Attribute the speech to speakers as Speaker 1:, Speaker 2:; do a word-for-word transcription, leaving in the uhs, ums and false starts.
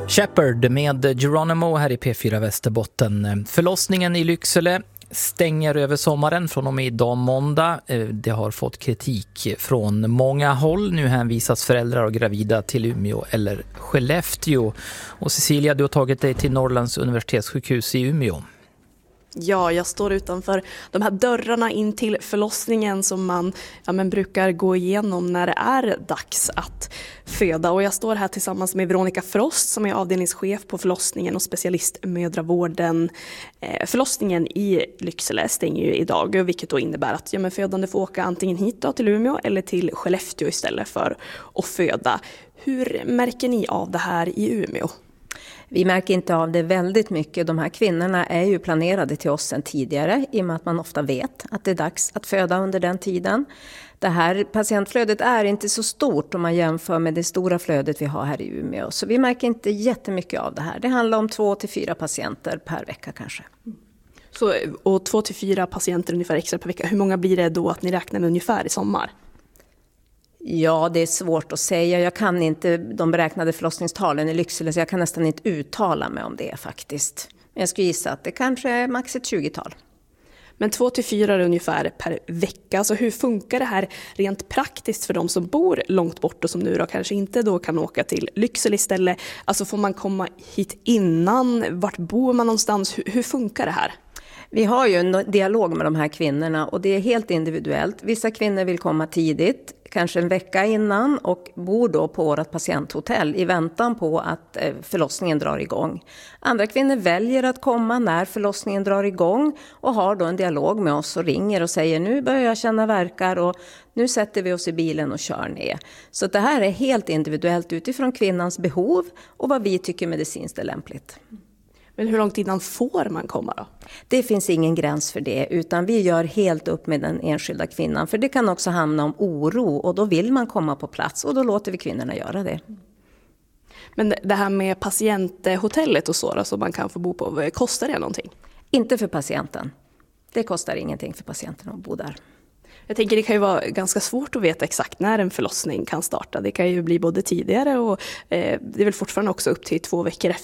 Speaker 1: Shepherd med Geronimo här i P fyra Västerbotten. Förlossningen i Lycksele stänger över sommaren från och med idag måndag. Det har fått kritik från många håll. Nu hänvisas föräldrar och gravida till Umeå eller Skellefteå. Och Cecilia, du har tagit dig till Norrlands universitetssjukhus i Umeå.
Speaker 2: Ja, jag står utanför de här dörrarna in till förlossningen som man ja, men brukar gå igenom när det är dags att föda. Och jag står här tillsammans med Veronica Frost som är avdelningschef på förlossningen och specialistmödravården. Eh, förlossningen i Lycksele stänger ju idag, vilket då innebär att ja, men födande får åka antingen hit då, till Umeå eller till Skellefteå istället för att föda. Hur märker ni av det här i Umeå?
Speaker 3: Vi märker inte av det väldigt mycket. De här kvinnorna är ju planerade till oss sedan tidigare i och med att man ofta vet att det är dags att föda under den tiden. Det här patientflödet är inte så stort om man jämför med det stora flödet vi har här i Umeå. Så vi märker inte jättemycket av det här. Det handlar om två till fyra patienter per vecka kanske.
Speaker 2: Så, och två till fyra patienter ungefär extra per vecka. Hur många blir det då att ni räknar med ungefär i sommar?
Speaker 3: Ja, det är svårt att säga. Jag kan inte de beräknade förlossningstalen i Lycksele så jag kan nästan inte uttala mig om det faktiskt. Men jag skulle gissa att det kanske är max ett tjugotal.
Speaker 2: Men två till fyra ungefär per vecka. Alltså hur funkar det här rent praktiskt för de som bor långt bort och som nu då kanske inte då kan åka till Lycksele istället? Alltså får man komma hit innan? Vart bor man någonstans? Hur, hur funkar det här?
Speaker 3: Vi har ju en dialog med de här kvinnorna och det är helt individuellt. Vissa kvinnor vill komma tidigt, kanske en vecka innan och bor då på vårt patienthotell i väntan på att förlossningen drar igång. Andra kvinnor väljer att komma när förlossningen drar igång och har då en dialog med oss och ringer och säger nu börjar jag känna verkar och nu sätter vi oss i bilen och kör ner. Så det här är helt individuellt utifrån kvinnans behov och vad vi tycker medicinskt är lämpligt.
Speaker 2: Men hur långt innan får man komma då?
Speaker 3: Det finns ingen gräns för det utan vi gör helt upp med den enskilda kvinnan. För det kan också handla om oro och då vill man komma på plats och då låter vi kvinnorna göra det.
Speaker 2: Men det här med patienthotellet och så då, som man kan få bo på, kostar det någonting?
Speaker 3: Inte för patienten. Det kostar ingenting för patienten att bo där.
Speaker 2: Jag tänker det kan ju vara ganska svårt att veta exakt när en förlossning kan starta. Det kan ju bli både tidigare och eh, det är väl fortfarande också upp till två veckor efter